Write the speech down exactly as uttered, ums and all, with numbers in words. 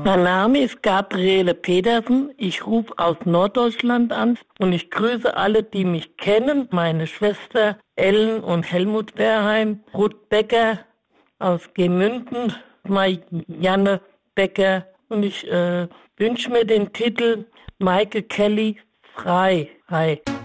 Mein Name ist Gabriele Petersen. Ich rufe aus Norddeutschland an und ich grüße alle, die mich kennen. Meine Schwester Ellen und Helmut Berheim, Ruth Becker aus Gemünden, Janne Becker. Und ich äh, wünsche mir den Titel Michael Kelly frei. Frei.